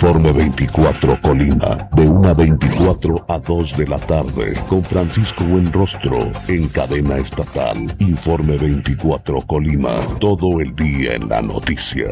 Informe 24 Colima, de 1:24 a 2 de la tarde, con Francisco Buenrostro, en cadena estatal. Informe 24 Colima, todo el día en la noticia.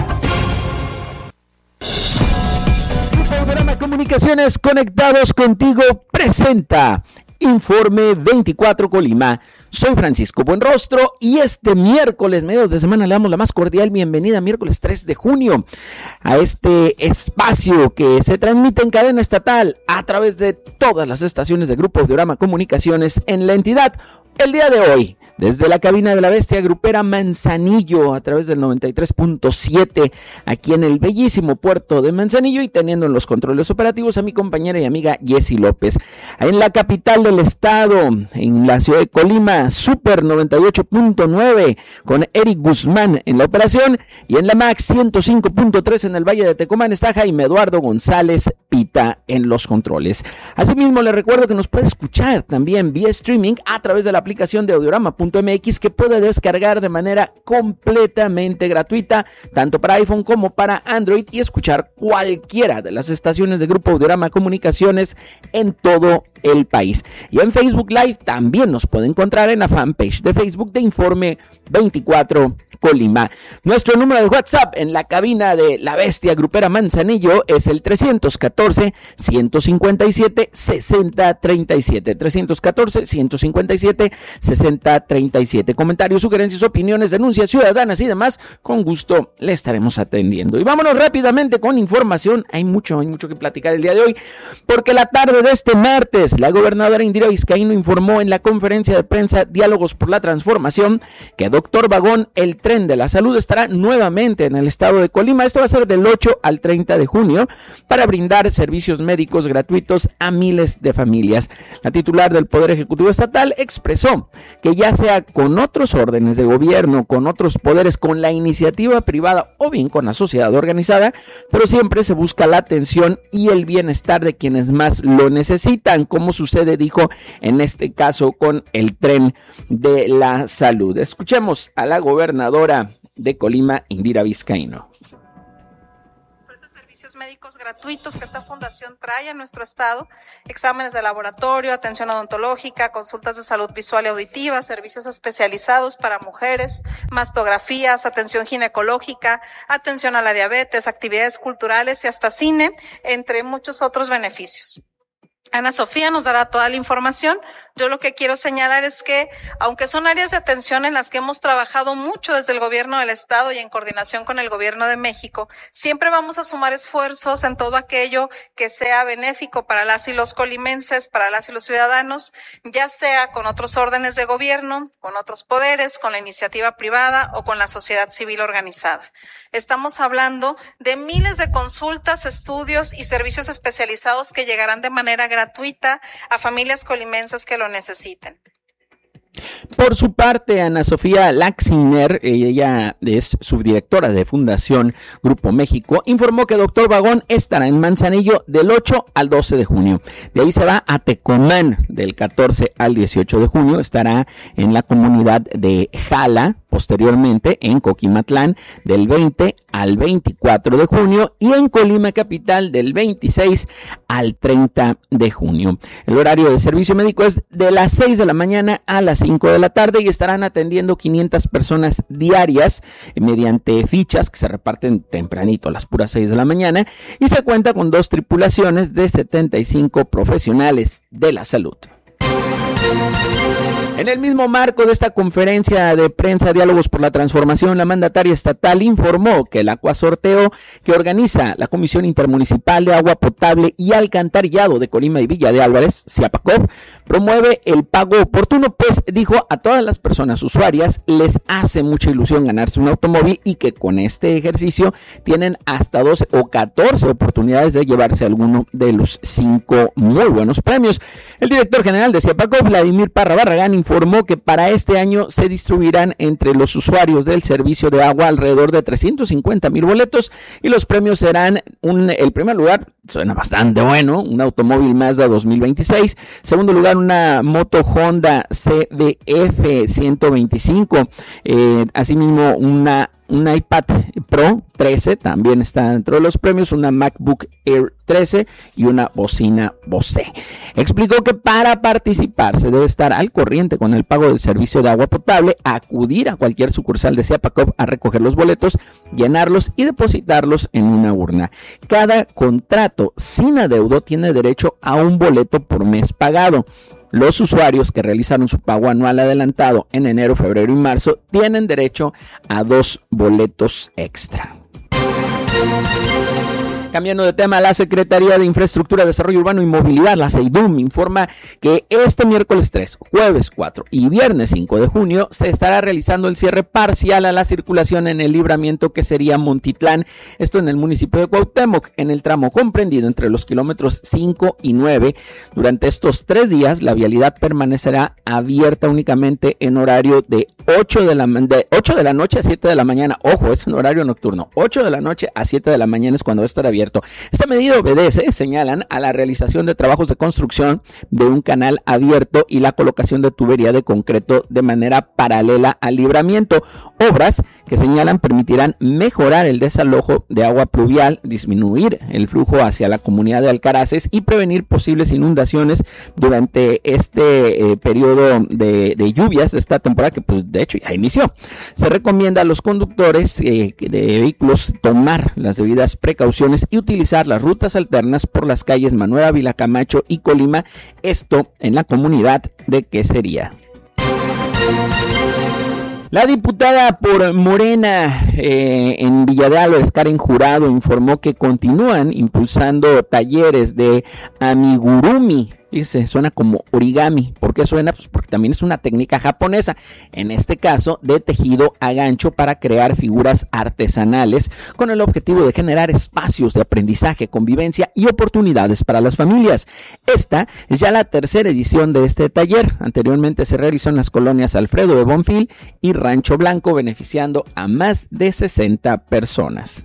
Programa Comunicaciones Conectados Contigo presenta Informe 24 Colima. Soy Francisco Buenrostro y este miércoles, mediados de semana, le damos la más cordial bienvenida, miércoles 3 de junio, a este espacio que se transmite en cadena estatal a través de todas las estaciones de Grupo Audiorama Comunicaciones en la entidad. El día de hoy, desde la cabina de la bestia grupera Manzanillo, a través del 93.7, aquí en el bellísimo puerto de Manzanillo, y teniendo en los controles operativos a mi compañera y amiga Jessy López. En la capital del estado, en la ciudad de Colima, Super 98.9, con Eric Guzmán en la operación, y en la Max 105.3 en el Valle de Tecomán está Jaime Eduardo González Pita en los controles. Asimismo, le recuerdo que nos puede escuchar también vía streaming a través de la aplicación de Audiorama.mx, que puede descargar de manera completamente gratuita, tanto para iPhone como para Android, y escuchar cualquiera de las estaciones de Grupo Audiorama Comunicaciones en todo el país. Y en Facebook Live también nos puede encontrar en la fanpage de Facebook de Informe 24 Colima. Nuestro número de WhatsApp en la cabina de la bestia grupera Manzanillo es el 314-157-6037. 314-157-6037. Comentarios, sugerencias, opiniones, denuncias ciudadanas y demás, con gusto le estaremos atendiendo. Y vámonos rápidamente con información. Hay mucho que platicar el día de hoy, porque la tarde de este martes, la gobernadora Indira Vizcaíno informó en la conferencia de prensa Diálogos por la Transformación que Doctor Vagón, el tren de la salud, estará nuevamente en el estado de Colima. Esto va a ser del 8 al 30 de junio para brindar servicios médicos gratuitos a miles de familias. La titular del Poder Ejecutivo Estatal expresó que ya sea con otros órdenes de gobierno, con otros poderes, con la iniciativa privada o bien con la sociedad organizada, pero siempre se busca la atención y el bienestar de quienes más lo necesitan, como sucede, dijo, en este caso con el tren de la salud. Escuchemos a la gobernadora de Colima, Indira Vizcaíno. Médicos gratuitos que esta fundación trae a nuestro estado, exámenes de laboratorio, atención odontológica, consultas de salud visual y auditiva, servicios especializados para mujeres, mastografías, atención ginecológica, atención a la diabetes, actividades culturales y hasta cine, entre muchos otros beneficios. Ana Sofía nos dará toda la información. Yo lo que quiero señalar es que, aunque son áreas de atención en las que hemos trabajado mucho desde el gobierno del estado y en coordinación con el gobierno de México, siempre vamos a sumar esfuerzos en todo aquello que sea benéfico para las y los colimenses, para las y los ciudadanos, ya sea con otros órdenes de gobierno, con otros poderes, con la iniciativa privada o con la sociedad civil organizada. Estamos hablando de miles de consultas, estudios y servicios especializados que llegarán de manera gratuita a familias colimenses que lo necesiten. Por su parte, Ana Sofía Laxiner, ella es subdirectora de Fundación Grupo México, informó que Doctor Vagón estará en Manzanillo del 8 al 12 de junio. De ahí se va a Tecomán del 14 al 18 de junio. Estará en la comunidad de Jala, posteriormente en Coquimatlán del 20 al 24 de junio y en Colima Capital del 26 al 30 de junio. El horario de servicio médico es de las 6 de la mañana a las 5 de la tarde y estarán atendiendo 500 personas diarias mediante fichas que se reparten tempranito a las puras 6 de la mañana, y se cuenta con 2 tripulaciones de 75 profesionales de la salud. En el mismo marco de esta conferencia de prensa Diálogos por la Transformación, la mandataria estatal informó que el acuasorteo que organiza la Comisión Intermunicipal de Agua Potable y Alcantarillado de Colima y Villa de Álvarez, CIAPACOP, promueve el pago oportuno, pues dijo a todas las personas usuarias les hace mucha ilusión ganarse un automóvil y que con este ejercicio tienen hasta 12 o 14 oportunidades de llevarse alguno de los 5 muy buenos premios. El director general de CIAPACOP, Vladimir Parra Barragán, informó que para este año se distribuirán entre los usuarios del servicio de agua alrededor de 350,000 boletos y los premios serán el primer lugar, suena bastante bueno, un automóvil Mazda 2026, segundo lugar una moto Honda CBF 125, asimismo una un iPad Pro 13 también está dentro de los premios, una MacBook Air 13 y una bocina Bose. Explicó que para participar se debe estar al corriente con el pago del servicio de agua potable, acudir a cualquier sucursal de Ciapacop a recoger los boletos, llenarlos y depositarlos en una urna. Cada contrato sin adeudo tiene derecho a un boleto por mes pagado. Los usuarios que realizaron su pago anual adelantado en enero, febrero y marzo tienen derecho a 2 boletos extra. Cambiando de tema, la Secretaría de Infraestructura, Desarrollo Urbano y Movilidad, la SEIDUM, informa que este miércoles 3, jueves 4 y viernes 5 de junio se estará realizando el cierre parcial a la circulación en el libramiento que sería Montitlán, esto en el municipio de Cuauhtémoc, en el tramo comprendido entre los kilómetros 5 y 9. Durante estos 3 días, la vialidad permanecerá abierta únicamente en horario de 8 de la noche a 7 de la mañana. Ojo, es un horario nocturno. 8 de la noche a 7 de la mañana es cuando va a estar abierto. Esta medida obedece, señalan, a la realización de trabajos de construcción de un canal abierto y la colocación de tubería de concreto de manera paralela al libramiento. Obras que señalan permitirán mejorar el desalojo de agua pluvial, disminuir el flujo hacia la comunidad de Alcaraces y prevenir posibles inundaciones durante este periodo de lluvias de esta temporada que pues de hecho ya inició. Se recomienda a los conductores de vehículos tomar las debidas precauciones y utilizar las rutas alternas por las calles Manuel Ávila Camacho y Colima, esto en la comunidad de Quesería. La diputada por Morena en Villa de Álvarez, Karen Jurado, informó que continúan impulsando talleres de amigurumi. Dice, suena como origami. ¿Por qué suena? Pues porque también es una técnica japonesa, en este caso de tejido a gancho para crear figuras artesanales con el objetivo de generar espacios de aprendizaje, convivencia y oportunidades para las familias. Esta es ya la tercera edición de este taller. Anteriormente se realizó en las colonias Alfredo de Bonfil y Rancho Blanco, beneficiando a más de 60 personas.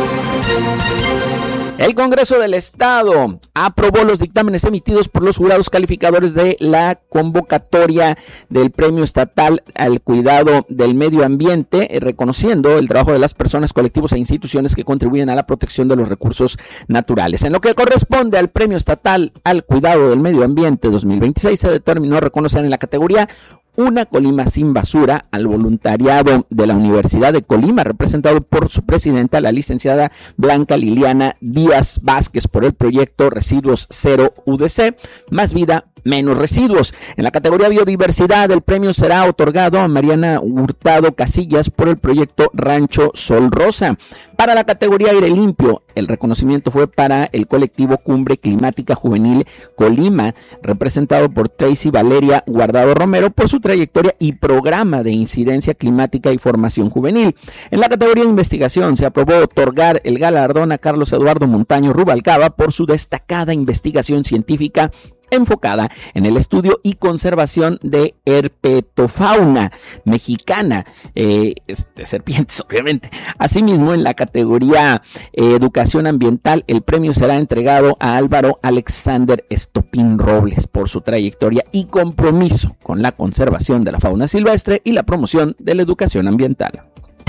El Congreso del Estado aprobó los dictámenes emitidos por los jurados calificadores de la convocatoria del Premio Estatal al Cuidado del Medio Ambiente, reconociendo el trabajo de las personas, colectivos e instituciones que contribuyen a la protección de los recursos naturales. En lo que corresponde al Premio Estatal al Cuidado del Medio Ambiente 2026, se determinó reconocer en la categoría Una Colima sin basura al voluntariado de la Universidad de Colima, representado por su presidenta, la licenciada Blanca Liliana Díaz Vázquez, por el proyecto Residuos Cero UDC, Más Vida, Menos Residuos. En la categoría Biodiversidad, el premio será otorgado a Mariana Hurtado Casillas por el proyecto Rancho Sol Rosa. Para la categoría Aire Limpio, el reconocimiento fue para el colectivo Cumbre Climática Juvenil Colima, representado por Tracy Valeria Guardado Romero, por su trayectoria y programa de incidencia climática y formación juvenil. En la categoría Investigación se aprobó otorgar el galardón a Carlos Eduardo Montaño Rubalcaba por su destacada investigación científica enfocada en el estudio y conservación de herpetofauna mexicana, serpientes obviamente. Asimismo, en la categoría Educación Ambiental, el premio será entregado a Álvaro Alexander Estopín Robles por su trayectoria y compromiso con la conservación de la fauna silvestre y la promoción de la educación ambiental.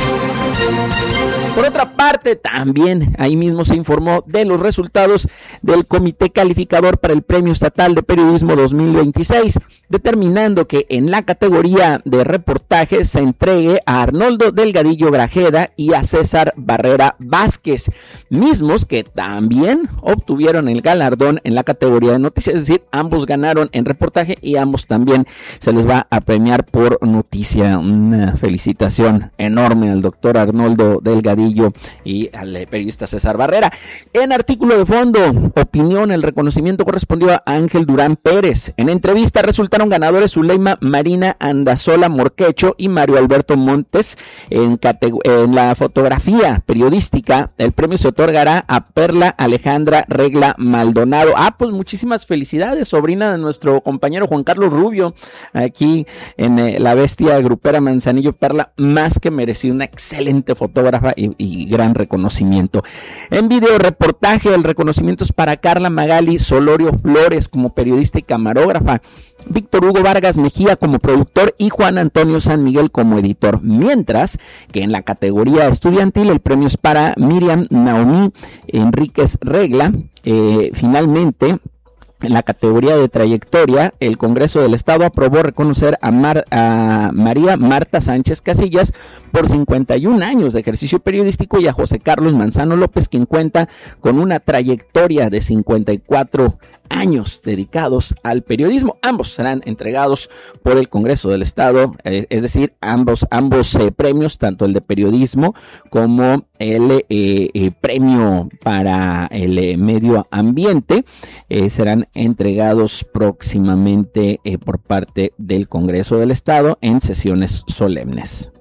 Por otra parte, también ahí mismo se informó de los resultados del Comité Calificador para el Premio Estatal de Periodismo 2026, determinando que en la categoría de reportaje se entregue a Arnoldo Delgadillo Grajeda y a César Barrera Vázquez, mismos que también obtuvieron el galardón en la categoría de noticias, es decir, ambos ganaron en reportaje y ambos también se les va a premiar por noticia. Una felicitación enorme al doctor Arnoldo Delgadillo y al periodista César Barrera. En artículo de fondo, opinión, el reconocimiento correspondió a Ángel Durán Pérez. En entrevista resultaron ganadores Zuleima Marina Andazola Morquecho y Mario Alberto Montes. En la fotografía periodística, el premio se otorgará a Perla Alejandra Regla Maldonado. Pues muchísimas felicidades, sobrina de nuestro compañero Juan Carlos Rubio, aquí en La Bestia Grupera Manzanillo. Perla, más que merecida, una excelente fotógrafa y y gran reconocimiento. En video reportaje, el reconocimiento es para Carla Magali Solorio Flores como periodista y camarógrafa, Víctor Hugo Vargas Mejía como productor y Juan Antonio San Miguel como editor, mientras que en la categoría estudiantil el premio es para Miriam Naomi Enríquez Regla. Finalmente, en la categoría de trayectoria, el Congreso del Estado aprobó reconocer a María Marta Sánchez Casillas por 51 años de ejercicio periodístico y a José Carlos Manzano López, quien cuenta con una trayectoria de 54 años dedicados al periodismo. Ambos serán entregados por el Congreso del Estado, es decir, ambos premios, tanto el de periodismo como el premio para el medio ambiente, serán entregados próximamente por parte del Congreso del Estado en sesiones solemnes.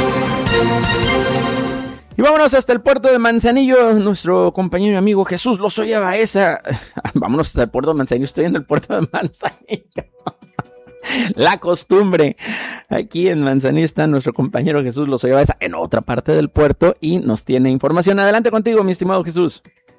Y vámonos hasta el puerto de Manzanillo, nuestro compañero y amigo Jesús Lozoya Baeza. Vámonos hasta el puerto de Manzanillo, estoy en el puerto de Manzanillo. La costumbre. Aquí en Manzanillo está nuestro compañero Jesús Lozoya Baeza en otra parte del puerto y nos tiene información. Adelante contigo, mi estimado Jesús.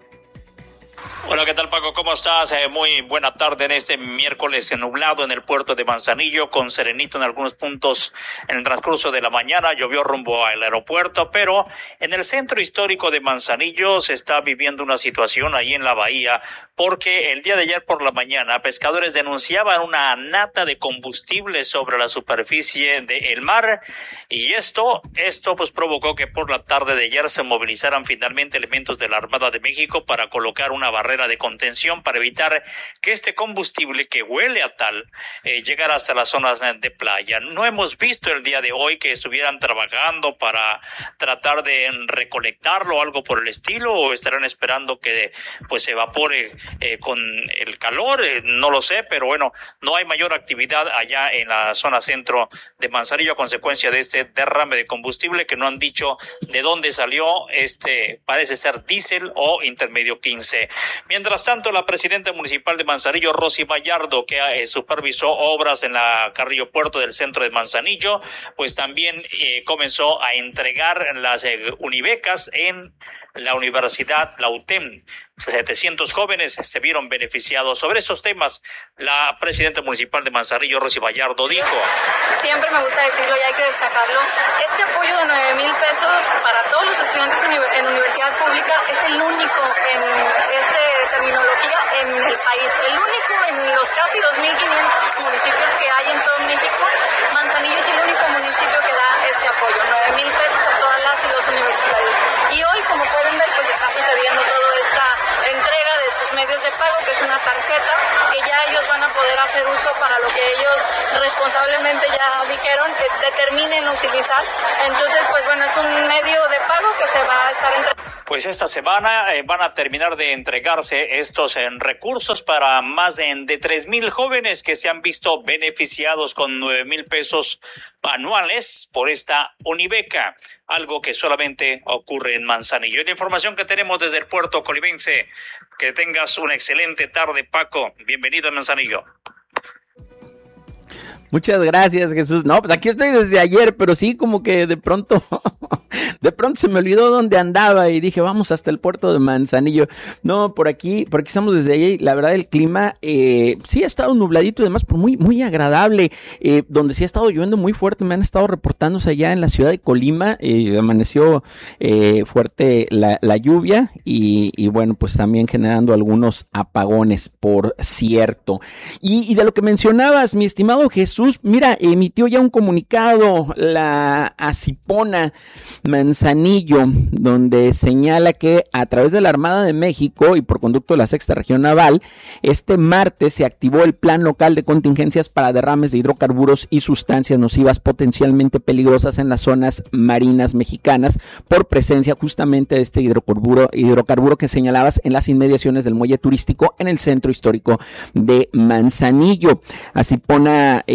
Hola, ¿qué tal, Paco? ¿Cómo estás? Muy buena tarde en este miércoles nublado en el puerto de Manzanillo, con serenito en algunos puntos en el transcurso de la mañana. Llovió rumbo al aeropuerto, pero en el centro histórico de Manzanillo se está viviendo una situación ahí en la bahía, porque el día de ayer por la mañana pescadores denunciaban una nata de combustible sobre la superficie del mar, y esto pues provocó que por la tarde de ayer se movilizaran finalmente elementos de la Armada de México para colocar una barrera de contención para evitar que este combustible, que huele a tal, llegara hasta las zonas de playa. No hemos visto el día de hoy que estuvieran trabajando para tratar de recolectarlo o algo por el estilo, o estarán esperando que pues se evapore con el calor, no lo sé, pero bueno, no hay mayor actividad allá en la zona centro de Manzanillo a consecuencia de este derrame de combustible, que no han dicho de dónde salió. Parece ser diésel o intermedio 15. Mientras tanto, la presidenta municipal de Manzanillo, Rosy Vallardo, que supervisó obras en la Carrillo Puerto del centro de Manzanillo, pues también comenzó a entregar las unibecas en la Universidad, la UTEM. 700 jóvenes se vieron beneficiados. Sobre esos temas, la presidenta municipal de Manzanillo, Rosy Vallardo, dijo: siempre me gusta decirlo y hay que destacarlo, este apoyo de 9,000 pesos para todos los estudiantes en universidad pública es el único en terminología en el país, el único en los casi 2,500 municipios que hay en todo México. Manzanillo es el único municipio que da este apoyo, 9,000 pesos a todas las y los universitarios. Y hoy, como pueden ver, pues está sucediendo toda esta entrega de sus medios de pago, que es una tarjeta que ya ellos van a poder hacer uso para lo que ellos responsablemente ya dijeron que determinen utilizar. Entonces, pues bueno, es un medio de pago que se va a estar entregando. Pues esta semana van a terminar de entregarse estos recursos para más de 3,000 jóvenes que se han visto beneficiados con 9,000 pesos anuales por esta unibeca, algo que solamente ocurre en Manzanillo. Y la información que tenemos desde el puerto colimense. Que tengas una excelente tarde, Paco. Bienvenido a Manzanillo. Muchas gracias, Jesús. No, pues aquí estoy desde ayer, pero sí, como que de pronto se me olvidó dónde andaba y dije, vamos hasta el puerto de Manzanillo. No, por aquí estamos desde ahí. La verdad, el clima sí ha estado nubladito y demás, pero muy, muy agradable. Donde sí ha estado lloviendo muy fuerte, me han estado reportándose allá en la ciudad de Colima. Amaneció fuerte la lluvia y bueno, pues también generando algunos apagones, por cierto. Y de lo que mencionabas, mi estimado Jesús, mira, emitió ya un comunicado la Acipona Manzanillo, donde señala que a través de la Armada de México y por conducto de la Sexta Región Naval, este martes se activó el Plan Local de Contingencias para derrames de hidrocarburos y sustancias nocivas potencialmente peligrosas en las zonas marinas mexicanas por presencia justamente de este hidrocarburo que señalabas en las inmediaciones del muelle turístico en el centro histórico de Manzanillo. Acipona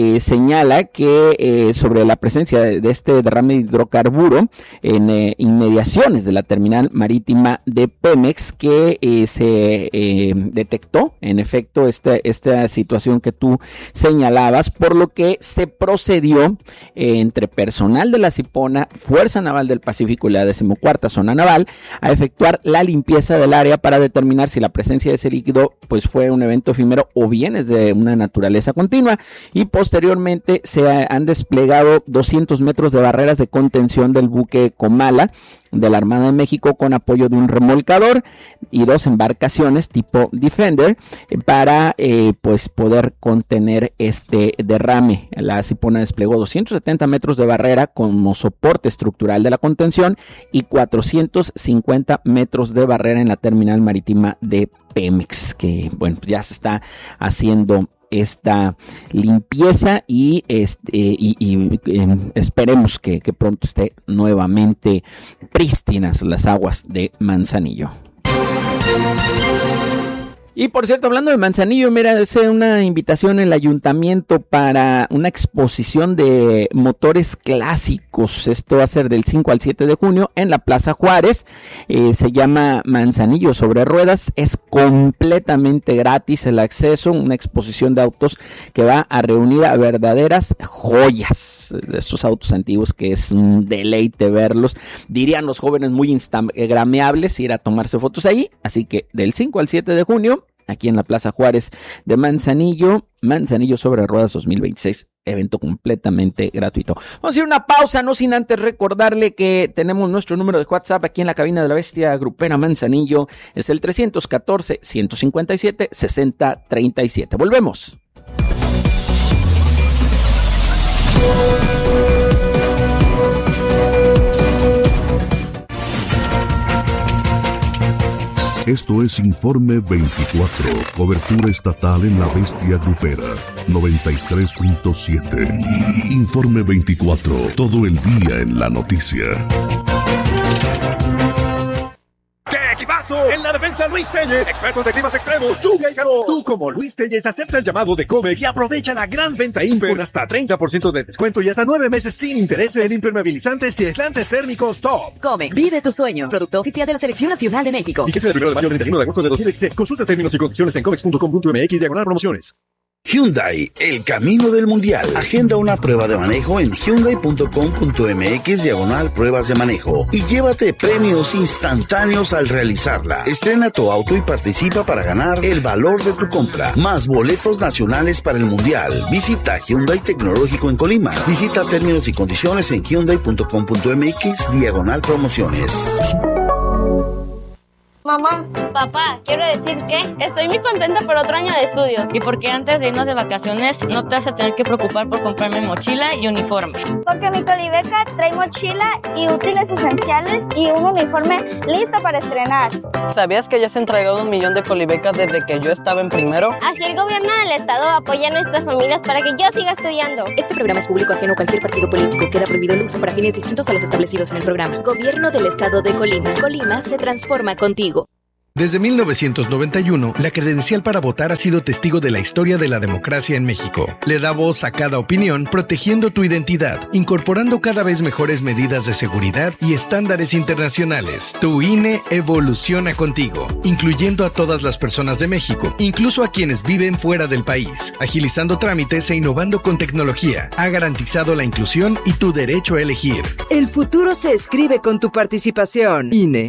señala que sobre la presencia de este derrame de hidrocarburo en inmediaciones de la terminal marítima de Pemex, que se detectó en efecto esta situación que tú señalabas, por lo que se procedió entre personal de la CIPONA, Fuerza Naval del Pacífico y la 14ª Zona Naval a efectuar la limpieza del área para determinar si la presencia de ese líquido pues fue un evento efímero o bien es de una naturaleza continua, y posteriormente se han desplegado 200 metros de barreras de contención del buque Comala de la Armada de México con apoyo de un remolcador y 2 embarcaciones tipo Defender para pues poder contener este derrame. La CIPONA desplegó 270 metros de barrera como soporte estructural de la contención y 450 metros de barrera en la terminal marítima de Pemex, que bueno, ya se está haciendo esta limpieza y esperemos que pronto esté nuevamente prístinas las aguas de Manzanillo. Y por cierto, hablando de Manzanillo, mira, es una invitación en el ayuntamiento para una exposición de motores clásicos. Esto va a ser del 5 al 7 de junio en la Plaza Juárez. Se llama Manzanillo sobre Ruedas. Es completamente gratis el acceso. Una exposición de autos que va a reunir a verdaderas joyas de estos autos antiguos, que es un deleite verlos. Dirían los jóvenes, muy instagrameables, ir a tomarse fotos ahí. Así que del 5 al 7 de junio, aquí en la Plaza Juárez de Manzanillo sobre Ruedas 2026, evento completamente gratuito. Vamos a ir a una pausa, no sin antes recordarle que tenemos nuestro número de WhatsApp aquí en la cabina de la Bestia Grupera Manzanillo, es el 314-157-6037. Volvemos. Esto es Informe 24, cobertura estatal en la Bestia Grupera, 93.7. Informe 24, todo el día en la noticia. ¡Qué equipazo! En la defensa, Luis Telles, expertos de climas extremos, lluvia y calor. Tú, como Luis Telles, acepta el llamado de Comex y aprovecha la gran venta Imper con hasta 30% de descuento y hasta 9 meses sin intereses en impermeabilizantes y aislantes térmicos top. Comex, vive tus sueños. Producto oficial de la Selección Nacional de México. Y que sea del 1 de mayo al 31 de agosto de 2016. Consulta términos y condiciones en comex.com.mx/promociones. Hyundai, el camino del mundial. Agenda una prueba de manejo en hyundai.com.mx/pruebas de manejo y llévate premios instantáneos al realizarla. Estrena tu auto y participa para ganar el valor de tu compra, más boletos nacionales para el mundial. Visita Hyundai Tecnológico en Colima. Visita términos y condiciones en hyundai.com.mx/promociones. Mamá, papá, quiero decir que estoy muy contenta por otro año de estudio. Y porque antes de irnos de vacaciones no te vas a tener que preocupar por comprarme mochila y uniforme. Porque mi Colibeca trae mochila y útiles esenciales y un uniforme listo para estrenar. ¿Sabías que ya se han entregado 1 millón de Colibecas desde que yo estaba en primero? Así el gobierno del estado apoya a nuestras familias para que yo siga estudiando. Este programa es público ajeno a cualquier partido político. Queda prohibido el uso para fines distintos a los establecidos en el programa. Gobierno del estado de Colima. Colima se transforma contigo. Desde 1991, la credencial para votar ha sido testigo de la historia de la democracia en México. Le da voz a cada opinión, protegiendo tu identidad, incorporando cada vez mejores medidas de seguridad y estándares internacionales. Tu INE evoluciona contigo, incluyendo a todas las personas de México, incluso a quienes viven fuera del país, agilizando trámites e innovando con tecnología. Ha garantizado la inclusión y tu derecho a elegir. El futuro se escribe con tu participación. INE.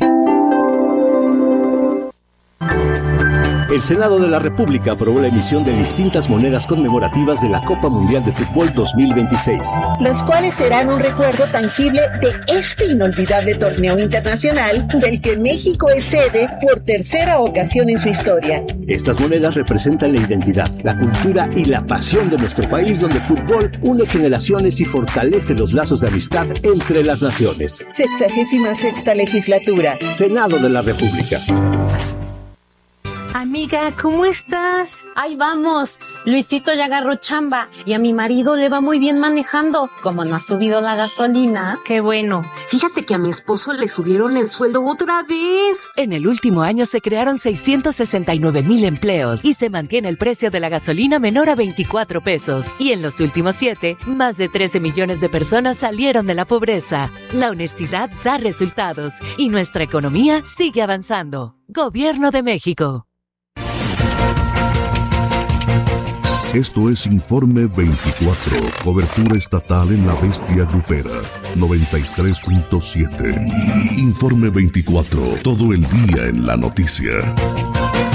El Senado de la República aprobó la emisión de distintas monedas conmemorativas de la Copa Mundial de Fútbol 2026. Las cuales serán un recuerdo tangible de este inolvidable torneo internacional del que México es sede por tercera ocasión en su historia. Estas monedas representan la identidad, la cultura y la pasión de nuestro país, donde el fútbol une generaciones y fortalece los lazos de amistad entre las naciones. 66ª legislatura. Senado de la República. Amiga, ¿cómo estás? Ahí vamos. Luisito ya agarró chamba y a mi marido le va muy bien manejando. Como no ha subido la gasolina. Qué bueno. Fíjate que a mi esposo le subieron el sueldo otra vez. En el último año se crearon 669,000 empleos y se mantiene el precio de la gasolina menor a 24 pesos. Y en los últimos 7, más de 13 millones de personas salieron de la pobreza. La honestidad da resultados y nuestra economía sigue avanzando. Gobierno de México. Esto es Informe 24, cobertura estatal en la bestia grupera, 93.7. Informe 24, todo el día en la noticia.